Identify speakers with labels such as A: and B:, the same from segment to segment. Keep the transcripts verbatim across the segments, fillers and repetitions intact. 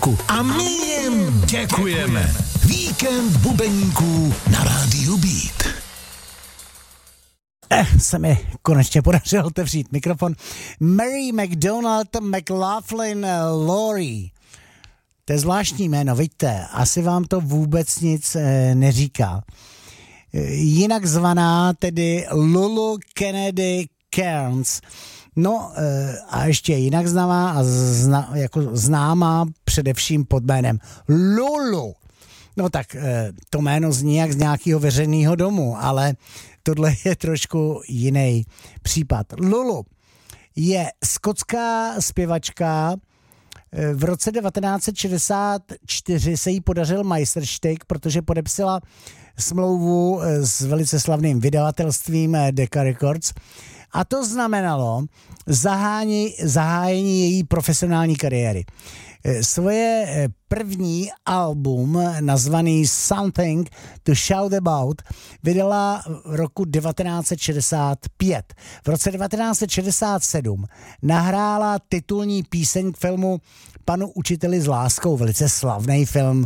A: A my jim děkujeme. Víkend bubeníků na rádiu Beat.
B: Eh, se mi konečně podařilo otevřít mikrofon. Mary McDonald McLaughlin Laurie. To je zvláštní jméno, vidíte, asi vám to vůbec nic e, neříká. E, jinak zvaná tedy Lulu Kennedy Cairns. No e, a ještě jinak známá a zna, jako známá především pod jménem Lulu. No tak e, to jméno zní jak z nějakého veřejného domu, ale tohle je trošku jiný případ. Lulu je skotská zpěvačka. V roce devatenáct set šedesát čtyři se jí podařil majstrštyk, protože podepsala smlouvu s velice slavným vydavatelstvím Decca Records. A to znamenalo zahájení, zahájení její profesionální kariéry. Svoje první album, nazvaný Something to Shout About, vydala v roku devatenáct set šedesát pět. V roce devatenáct set šedesát sedm nahrála titulní píseň k filmu Panu učiteli s láskou, velice slavný film.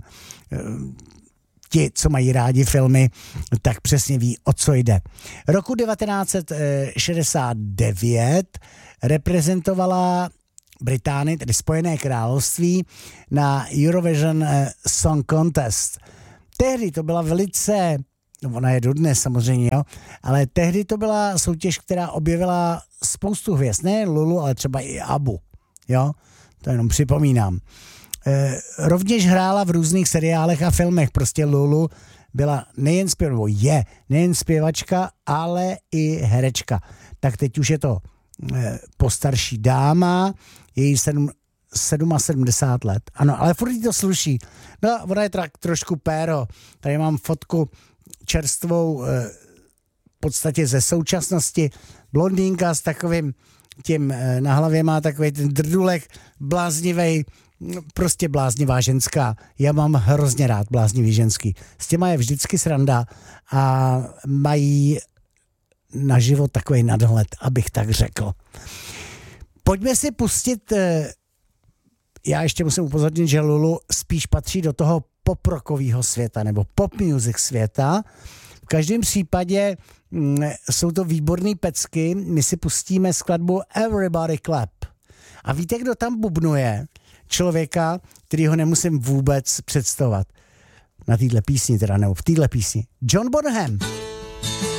B: Ti, co mají rádi filmy, tak přesně ví, o co jde. Roku devatenáct set šedesát devět reprezentovala Británii, tedy Spojené království, na Eurovision Song Contest. Tehdy to byla velice, no ona je dodnes samozřejmě, jo, ale tehdy to byla soutěž, která objevila spoustu hvězd, ne Lulu, ale třeba i Abu, jo, to jenom připomínám. E, rovněž hrála v různých seriálech a filmech, prostě Lulu byla nejen zpěvačka, je nejen zpěvačka, ale i herečka. Tak teď už je to e, postarší dáma, její sedmdesát let. Ano, ale furt jí to sluší. No, ona je tak trošku péro. Tady mám fotku čerstvou e, v podstatě ze současnosti. Blondýnka s takovým tím e, na hlavě má takový ten drdulek bláznivej, prostě bláznivá ženská. Já mám hrozně rád bláznivý ženský. S těma je vždycky sranda a mají na život takový nadhled, abych tak řekl. Pojďme si pustit, já ještě musím upozornit, že Lulu spíš patří do toho poprockového světa nebo pop music světa. V každém případě m, jsou to výborný pecky. My si pustíme skladbu Everybody Clap. A víte, kdo tam bubnuje? Člověka, kterýho nemusím vůbec představovat. Na téhle písni teda, nebo v téhle písni. John Bonham.